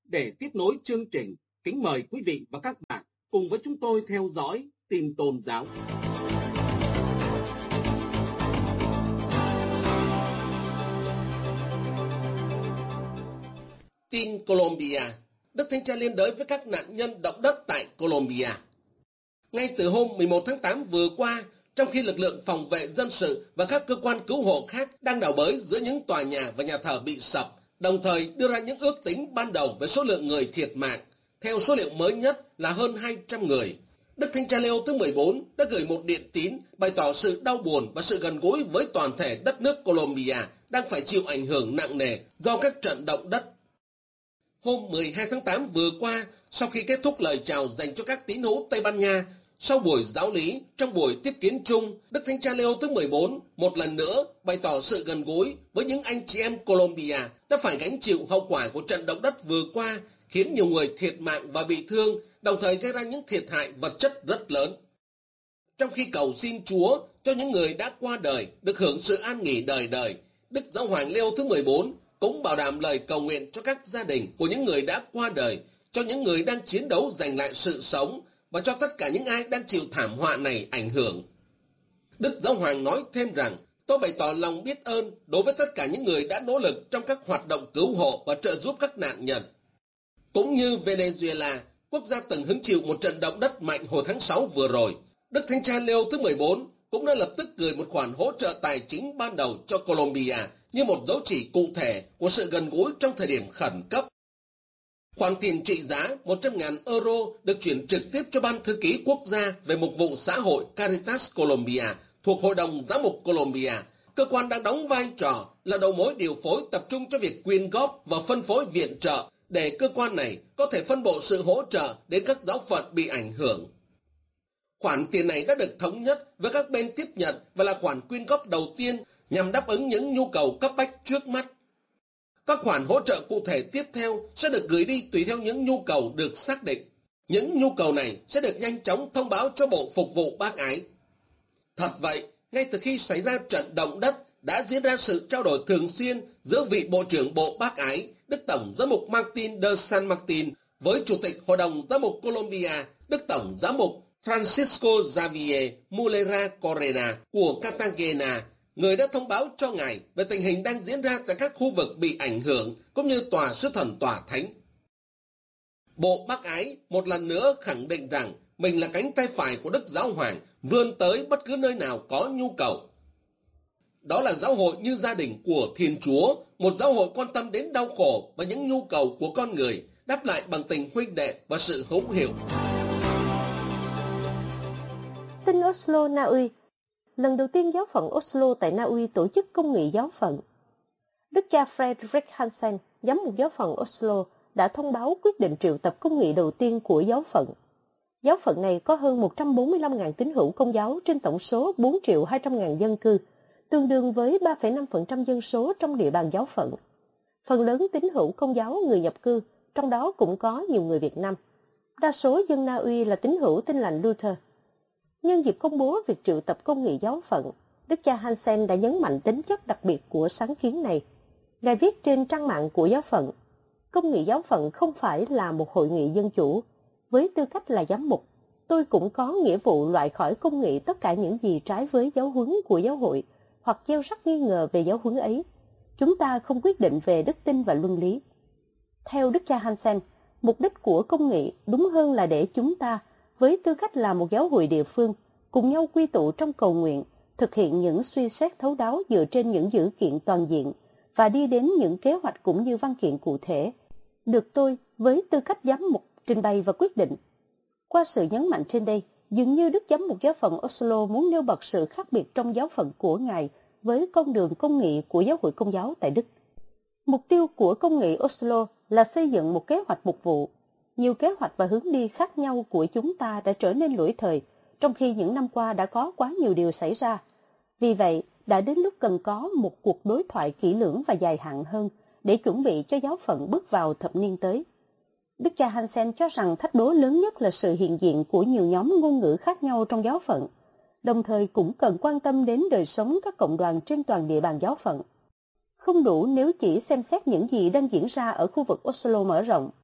Để tiếp nối chương trình, kính mời quý vị và các bạn cùng với chúng tôi theo dõi tin tôn giáo. Tin Colombia. Đức Thánh Cha liên đới với các nạn nhân động đất tại Colombia. Ngay từ hôm 11 tháng 8 vừa qua, trong khi lực lượng phòng vệ dân sự và các cơ quan cứu hộ khác đang đào bới giữa những tòa nhà và nhà thờ bị sập, đồng thời đưa ra những ước tính ban đầu về số lượng người thiệt mạng, theo số liệu mới nhất là hơn 200 người. Đức Thánh Cha Leo thứ 14 đã gửi một điện tín bày tỏ sự đau buồn và sự gần gũi với toàn thể đất nước Colombia đang phải chịu ảnh hưởng nặng nề do các trận động đất. Hôm 12 tháng 8 vừa qua, sau khi kết thúc lời chào dành cho các tín hữu Tây Ban Nha, sau buổi giáo lý, trong buổi tiếp kiến chung, Đức Thánh Cha Leo thứ 14 một lần nữa bày tỏ sự gần gũi với những anh chị em Colombia đã phải gánh chịu hậu quả của trận động đất vừa qua, khiến nhiều người thiệt mạng và bị thương, đồng thời gây ra những thiệt hại vật chất rất lớn. Trong khi cầu xin Chúa cho những người đã qua đời được hưởng sự an nghỉ đời đời, Đức Giáo hoàng Leo thứ 14 cũng bảo đảm lời cầu nguyện cho các gia đình của những người đã qua đời, cho những người đang chiến đấu giành lại sự sống và cho tất cả những ai đang chịu thảm họa này ảnh hưởng. Đức Giáo hoàng nói thêm rằng, tôi bày tỏ lòng biết ơn đối với tất cả những người đã nỗ lực trong các hoạt động cứu hộ và trợ giúp các nạn nhân. Cũng như Venezuela, quốc gia từng hứng chịu một trận động đất mạnh hồi tháng 6 vừa rồi, Đức Thánh Cha Leo thứ 14 cũng đã lập tức gửi một khoản hỗ trợ tài chính ban đầu cho Colombia như một dấu chỉ cụ thể của sự gần gũi trong thời điểm khẩn cấp. Khoản tiền trị giá 100.000 euro được chuyển trực tiếp cho Ban Thư ký Quốc gia về Mục vụ Xã hội Caritas Colombia thuộc Hội đồng Giám mục Colombia, cơ quan đang đóng vai trò là đầu mối điều phối tập trung cho việc quyên góp và phân phối viện trợ để cơ quan này có thể phân bổ sự hỗ trợ đến các giáo phận bị ảnh hưởng. Khoản tiền này đã được thống nhất với các bên tiếp nhận và là khoản quyên góp đầu tiên nhằm đáp ứng những nhu cầu cấp bách trước mắt. Các khoản hỗ trợ cụ thể tiếp theo sẽ được gửi đi tùy theo những nhu cầu được xác định. Những nhu cầu này sẽ được nhanh chóng thông báo cho Bộ Phục vụ Bác Ái. Thật vậy, ngay từ khi xảy ra trận động đất, đã diễn ra sự trao đổi thường xuyên giữa vị Bộ trưởng Bộ Bác Ái, Đức Tổng Giám mục Martin de San Martin, với Chủ tịch Hội đồng Giám mục Colombia, Đức Tổng Giám mục Francisco Javier Mulera Corena của Cartagena, người đã thông báo cho ngài về tình hình đang diễn ra tại các khu vực bị ảnh hưởng, cũng như tòa sứ thần tòa thánh. Bộ Bác Ái một lần nữa khẳng định rằng mình là cánh tay phải của Đức Giáo Hoàng, vươn tới bất cứ nơi nào có nhu cầu. Đó là giáo hội như gia đình của Thiên Chúa, một giáo hội quan tâm đến đau khổ và những nhu cầu của con người, đáp lại bằng tình huynh đệ và sự hữu hiệu. Tin Oslo, Na Uy. Lần đầu tiên giáo phận Oslo tại Na Uy tổ chức công nghị giáo phận. Đức cha Fredrik Hansen, giám mục giáo phận Oslo, đã thông báo quyết định triệu tập công nghị đầu tiên của giáo phận. Giáo phận này có hơn 145.000 tín hữu Công giáo trên tổng số 4.200.000 dân cư, tương đương với 3,5% dân số trong địa bàn giáo phận. Phần lớn tín hữu Công giáo người nhập cư, trong đó cũng có nhiều người Việt Nam. Đa số dân Na Uy là tín hữu Tin lành Luther. Nhân dịp công bố việc triệu tập công nghị giáo phận, Đức cha Hansen đã nhấn mạnh tính chất đặc biệt của sáng kiến này. Ngài viết trên trang mạng của giáo phận, công nghị giáo phận không phải là một hội nghị dân chủ. Với tư cách là giám mục, tôi cũng có nghĩa vụ loại khỏi công nghị tất cả những gì trái với giáo huấn của giáo hội hoặc gieo rắc nghi ngờ về giáo huấn ấy. Chúng ta không quyết định về đức tin và luân lý. Theo Đức cha Hansen, mục đích của công nghị đúng hơn là để chúng ta, với tư cách là một giáo hội địa phương, cùng nhau quy tụ trong cầu nguyện, thực hiện những suy xét thấu đáo dựa trên những dữ kiện toàn diện và đi đến những kế hoạch cũng như văn kiện cụ thể, được tôi, với tư cách giám mục, trình bày và quyết định. Qua sự nhấn mạnh trên đây, dường như Đức Giám mục giáo phận Oslo muốn nêu bật sự khác biệt trong giáo phận của Ngài với con đường công nghị của giáo hội Công giáo tại Đức. Mục tiêu của công nghị Oslo là xây dựng một kế hoạch mục vụ. Nhiều kế hoạch và hướng đi khác nhau của chúng ta đã trở nên lỗi thời, trong khi những năm qua đã có quá nhiều điều xảy ra. Vì vậy, đã đến lúc cần có một cuộc đối thoại kỹ lưỡng và dài hạn hơn để chuẩn bị cho giáo phận bước vào thập niên tới. Đức cha Hansen cho rằng thách đố lớn nhất là sự hiện diện của nhiều nhóm ngôn ngữ khác nhau trong giáo phận, đồng thời cũng cần quan tâm đến đời sống các cộng đoàn trên toàn địa bàn giáo phận. Không đủ nếu chỉ xem xét những gì đang diễn ra ở khu vực Oslo mở rộng,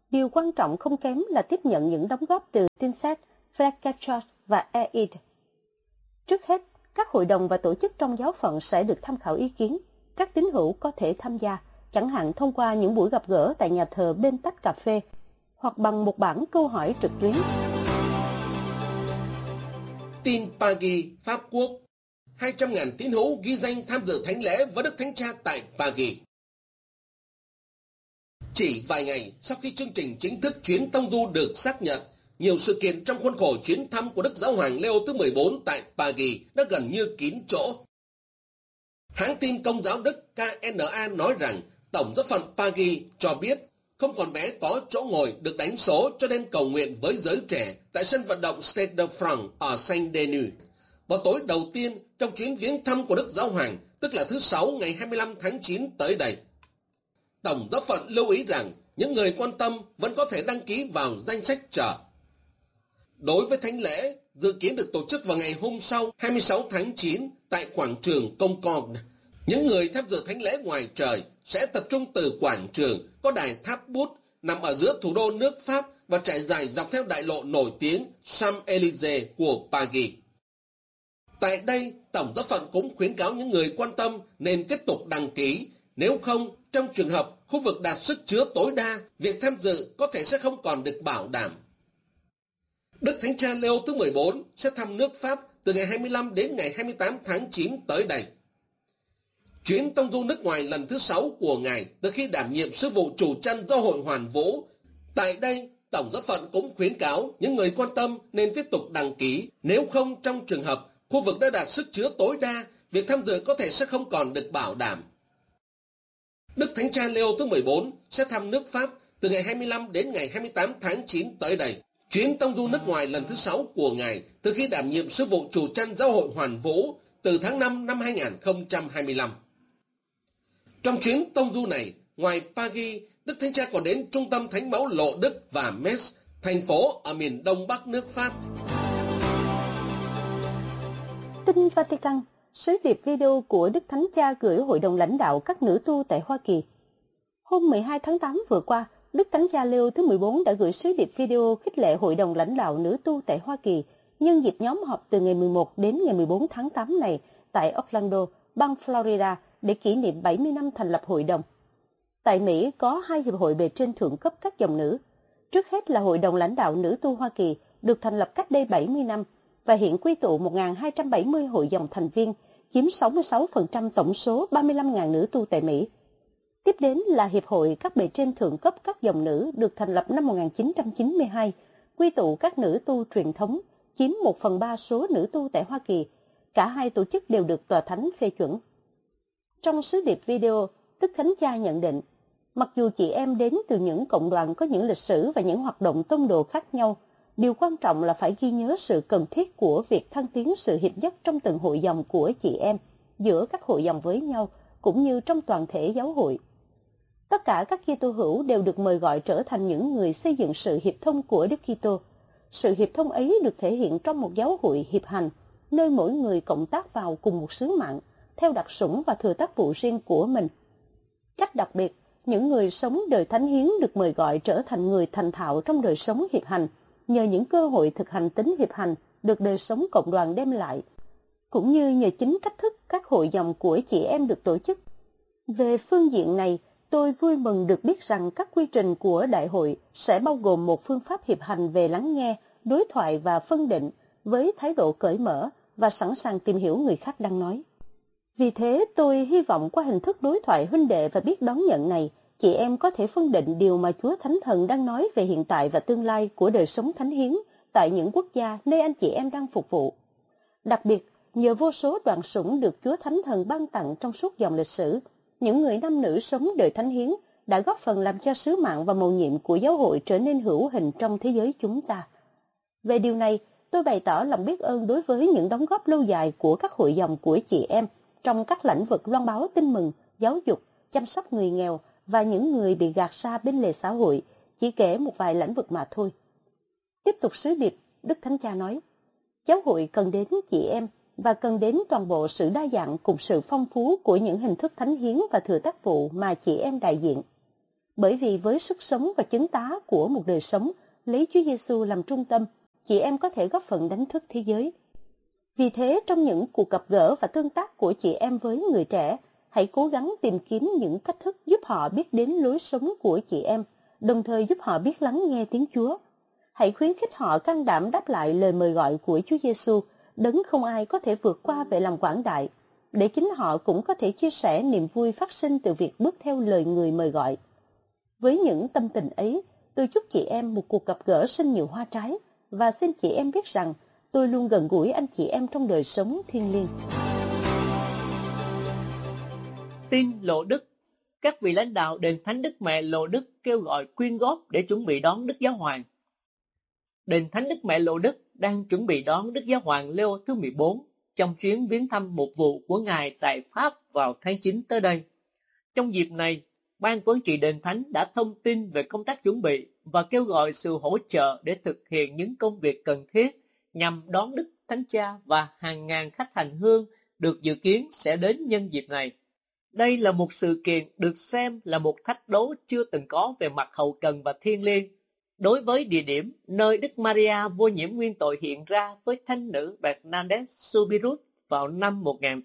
Điều quan trọng không kém là tiếp nhận những đóng góp từ Tinset, Fletcher và Eid. Trước hết, các hội đồng và tổ chức trong giáo phận sẽ được tham khảo ý kiến. Các tín hữu có thể tham gia, chẳng hạn thông qua những buổi gặp gỡ tại nhà thờ bên tách cà phê, hoặc bằng một bảng câu hỏi trực tuyến. Tin Pagi, Pháp Quốc. 200.000 tín hữu ghi danh tham dự thánh lễ với Đức Thánh Cha tại Pagi. Chỉ vài ngày sau khi chương trình chính thức chuyến tông du được xác nhận, nhiều sự kiện trong khuôn khổ chuyến thăm của Đức Giáo hoàng Leo thứ 14 tại Pagi đã gần như kín chỗ. Hãng tin Công giáo Đức KNA nói rằng Tổng giáo phận Pagi cho biết không còn vé có chỗ ngồi được đánh số cho đêm cầu nguyện với giới trẻ tại sân vận động Stade de France ở Saint-Denis. Vào tối đầu tiên trong chuyến viếng thăm của Đức Giáo hoàng, tức là thứ Sáu ngày 25 tháng 9 tới đây. Tổng giáo phận lưu ý rằng những người quan tâm vẫn có thể đăng ký vào danh sách chờ. Đối với thánh lễ, dự kiến được tổ chức vào ngày hôm sau 26 tháng 9 tại quảng trường Concorde. Những người tham dự thánh lễ ngoài trời sẽ tập trung từ quảng trường có đài tháp bút nằm ở giữa thủ đô nước Pháp và trải dài dọc theo đại lộ nổi tiếng Champs-Élysées của Paris. Tại đây, Tổng giáo phận cũng khuyến cáo những người quan tâm nên tiếp tục đăng ký, nếu không, trong trường hợp khu vực đạt sức chứa tối đa, việc tham dự có thể sẽ không còn được bảo đảm. Đức Thánh Cha Leo thứ 14 sẽ thăm nước Pháp từ ngày 25 đến ngày 28 tháng 9 tới đây. Chuyến tông du nước ngoài lần thứ 6 của Ngài từ khi đảm nhiệm sứ vụ chủ trăn giáo hội Hoàn Vũ. Tại đây, Tổng giáo phận cũng khuyến cáo những người quan tâm nên tiếp tục đăng ký, nếu không trong trường hợp khu vực đã đạt sức chứa tối đa, việc tham dự có thể sẽ không còn được bảo đảm. Đức Thánh Cha Leo thứ 14 sẽ thăm nước Pháp từ ngày 25 đến ngày 28 tháng 9 tới đây. Chuyến tông du nước ngoài lần thứ 6 của Ngài từ khi đảm nhiệm sứ vụ chủ trăn giáo hội Hoàn Vũ từ tháng 5 năm 2025. Trong chuyến tông du này, ngoài Paris, Đức Thánh Cha còn đến trung tâm Thánh Mẫu Lộ Đức và Metz, thành phố ở miền đông bắc nước Pháp. Tin Vatican, sứ điệp video của Đức Thánh Cha gửi Hội đồng lãnh đạo các nữ tu tại Hoa Kỳ. Hôm 12 tháng 8 vừa qua, Đức Thánh Cha Leo thứ 14 đã gửi sứ điệp video khích lệ Hội đồng lãnh đạo nữ tu tại Hoa Kỳ nhân dịp nhóm họp từ ngày 11 đến ngày 14 tháng 8 này tại Orlando, bang Florida để kỷ niệm 70 năm thành lập hội đồng. Tại Mỹ có 2 hiệp hội bề trên thượng cấp các dòng nữ. Trước hết là Hội đồng lãnh đạo nữ tu Hoa Kỳ được thành lập cách đây 70 năm và hiện quy tụ 1.270 hội dòng thành viên, chiếm 66% tổng số 35.000 nữ tu tại Mỹ. Tiếp đến là Hiệp hội các bề trên thượng cấp các dòng nữ được thành lập năm 1992, quy tụ các nữ tu truyền thống, chiếm 1/3 số nữ tu tại Hoa Kỳ. Cả hai tổ chức đều được Tòa Thánh phê chuẩn. Trong sứ điệp video, Đức Thánh Cha nhận định, mặc dù chị em đến từ những cộng đoàn có những lịch sử và những hoạt động tông đồ khác nhau, điều quan trọng là phải ghi nhớ sự cần thiết của việc thăng tiến sự hiệp nhất trong từng hội dòng của chị em, giữa các hội dòng với nhau, cũng như trong toàn thể giáo hội. Tất cả các Kitô hữu đều được mời gọi trở thành những người xây dựng sự hiệp thông của Đức Kitô. Sự hiệp thông ấy được thể hiện trong một giáo hội hiệp hành, nơi mỗi người cộng tác vào cùng một sứ mạng, theo đặc sủng và thừa tác vụ riêng của mình. Cách đặc biệt, những người sống đời thánh hiến được mời gọi trở thành người thành thạo trong đời sống hiệp hành, nhờ những cơ hội thực hành tính hiệp hành được đời sống cộng đoàn đem lại, cũng như nhờ chính cách thức các hội dòng của chị em được tổ chức. Về phương diện này, tôi vui mừng được biết rằng các quy trình của đại hội sẽ bao gồm một phương pháp hiệp hành về lắng nghe, đối thoại và phân định với thái độ cởi mở và sẵn sàng tìm hiểu người khác đang nói. Vì thế, tôi hy vọng qua hình thức đối thoại huynh đệ và biết đón nhận này, chị em có thể phân định điều mà Chúa Thánh Thần đang nói về hiện tại và tương lai của đời sống thánh hiến tại những quốc gia nơi anh chị em đang phục vụ. Đặc biệt, nhờ vô số đoạn sủng được Chúa Thánh Thần ban tặng trong suốt dòng lịch sử, những người nam nữ sống đời thánh hiến đã góp phần làm cho sứ mạng và mầu nhiệm của giáo hội trở nên hữu hình trong thế giới chúng ta. Về điều này, tôi bày tỏ lòng biết ơn đối với những đóng góp lâu dài của các hội dòng của chị em trong các lĩnh vực loan báo tin mừng, giáo dục, chăm sóc người nghèo và những người bị gạt xa bên lề xã hội, chỉ kể một vài lĩnh vực mà thôi. Tiếp tục sứ điệp, Đức Thánh Cha nói, giáo hội cần đến chị em và cần đến toàn bộ sự đa dạng cùng sự phong phú của những hình thức thánh hiến và thừa tác vụ mà chị em đại diện. Bởi vì với sức sống và chứng tá của một đời sống lấy Chúa Giêsu làm trung tâm, chị em có thể góp phần đánh thức thế giới. Vì thế, trong những cuộc gặp gỡ và tương tác của chị em với người trẻ, hãy cố gắng tìm kiếm những cách thức giúp họ biết đến lối sống của chị em, đồng thời giúp họ biết lắng nghe tiếng Chúa. Hãy khuyến khích họ can đảm đáp lại lời mời gọi của Chúa Giêsu, đấng không ai có thể vượt qua về làm quảng đại, để chính họ cũng có thể chia sẻ niềm vui phát sinh từ việc bước theo lời người mời gọi. Với những tâm tình ấy, tôi chúc chị em một cuộc gặp gỡ sinh nhiều hoa trái, và xin chị em biết rằng tôi luôn gần gũi anh chị em trong đời sống thiêng liêng. Tin Lộ Đức. Các vị lãnh đạo đền Thánh Đức Mẹ Lộ Đức kêu gọi quyên góp để chuẩn bị đón Đức Giáo Hoàng. Đền Thánh Đức Mẹ Lộ Đức đang chuẩn bị đón Đức Giáo Hoàng Leo thứ 14 trong chuyến viếng thăm một vụ của Ngài tại Pháp vào tháng 9 tới đây. Trong dịp này, Ban Quản trị Đền Thánh đã thông tin về công tác chuẩn bị và kêu gọi sự hỗ trợ để thực hiện những công việc cần thiết nhằm đón Đức Thánh Cha và hàng ngàn khách hành hương được dự kiến sẽ đến nhân dịp này. Đây là một sự kiện được xem là một thách đố chưa từng có về mặt hậu cần và thiêng liêng. Đối với địa điểm nơi Đức Maria vô nhiễm nguyên tội hiện ra với thánh nữ Bernadette Soubirous vào năm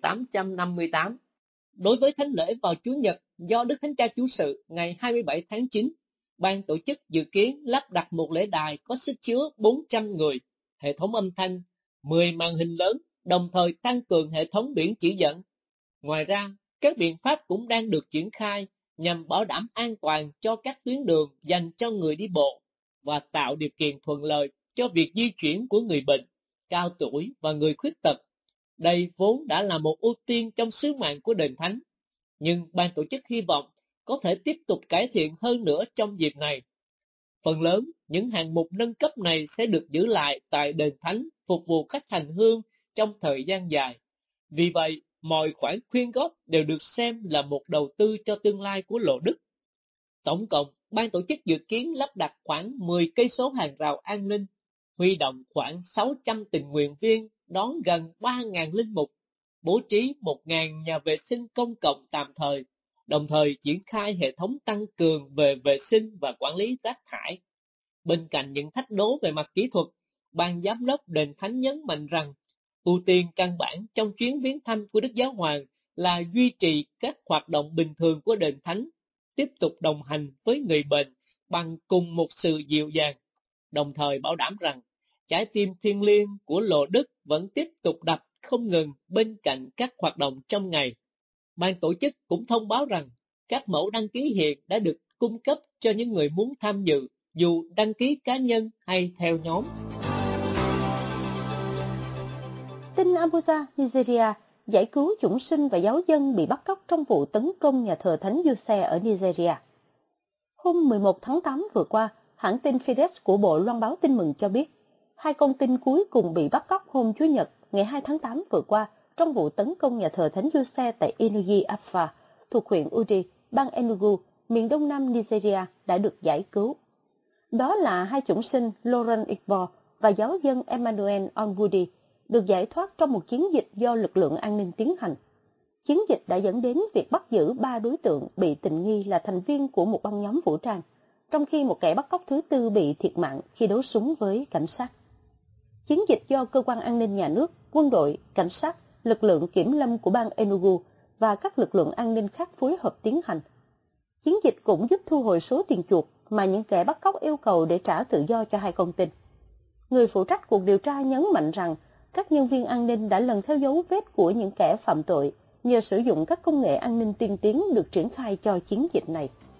1858. Đối với thánh lễ vào Chủ nhật do Đức Thánh Cha chủ sự ngày 27 tháng 9, ban tổ chức dự kiến lắp đặt một lễ đài có sức chứa 400 người, hệ thống âm thanh, 10 màn hình lớn, đồng thời tăng cường hệ thống biển chỉ dẫn. Ngoài ra, các biện pháp cũng đang được triển khai nhằm bảo đảm an toàn cho các tuyến đường dành cho người đi bộ và tạo điều kiện thuận lợi cho việc di chuyển của người bệnh, cao tuổi và người khuyết tật. Đây vốn đã là một ưu tiên trong sứ mạng của Đền Thánh, nhưng ban tổ chức hy vọng có thể tiếp tục cải thiện hơn nữa trong dịp này. Phần lớn, những hạng mục nâng cấp này sẽ được giữ lại tại Đền Thánh phục vụ khách hành hương trong thời gian dài. Vì vậy, mọi khoản quyên góp đều được xem là một đầu tư cho tương lai của Lộ Đức. Tổng cộng, ban tổ chức dự kiến lắp đặt khoảng 10 cây số hàng rào an ninh, huy động khoảng 600 tình nguyện viên, đón gần 3.000 linh mục, bố trí 1.000 nhà vệ sinh công cộng tạm thời, đồng thời triển khai hệ thống tăng cường về vệ sinh và quản lý rác thải. Bên cạnh những thách đố về mặt kỹ thuật, ban giám đốc Đền Thánh nhấn mạnh rằng ưu tiên căn bản trong chuyến viếng thăm của Đức Giáo Hoàng là duy trì các hoạt động bình thường của Đền Thánh, tiếp tục đồng hành với người bệnh bằng cùng một sự dịu dàng, đồng thời bảo đảm rằng trái tim thiêng liêng của Lộ Đức vẫn tiếp tục đập không ngừng bên cạnh các hoạt động trong ngày. Ban tổ chức cũng thông báo rằng các mẫu đăng ký hiện đã được cung cấp cho những người muốn tham dự, dù đăng ký cá nhân hay theo nhóm. Tin Abuja, Nigeria, giải cứu chủng sinh và giáo dân bị bắt cóc trong vụ tấn công nhà thờ Thánh Giuse ở Nigeria. Hôm 11 tháng 8 vừa qua, hãng tin Fides của Bộ Loan báo tin mừng cho biết, 2 con tin cuối cùng bị bắt cóc hôm Chủ nhật, ngày 2 tháng 8 vừa qua, trong vụ tấn công nhà thờ Thánh Giuse tại Inuyi-Afa, thuộc huyện Udi, bang Enugu, miền đông nam Nigeria, đã được giải cứu. Đó là 2 chủng sinh Lauren Igbo và giáo dân Emmanuel Onwudi, được giải thoát trong một chiến dịch do lực lượng an ninh tiến hành. Chiến dịch đã dẫn đến việc bắt giữ 3 đối tượng bị tình nghi là thành viên của một băng nhóm vũ trang, trong khi một kẻ bắt cóc thứ tư bị thiệt mạng khi đấu súng với cảnh sát. Chiến dịch do cơ quan an ninh nhà nước, quân đội, cảnh sát, lực lượng kiểm lâm của bang Enugu và các lực lượng an ninh khác phối hợp tiến hành. Chiến dịch cũng giúp thu hồi số tiền chuộc mà những kẻ bắt cóc yêu cầu để trả tự do cho 2 con tin. Người phụ trách cuộc điều tra nhấn mạnh rằng các nhân viên an ninh đã lần theo dấu vết của những kẻ phạm tội nhờ sử dụng các công nghệ an ninh tiên tiến được triển khai cho chiến dịch này.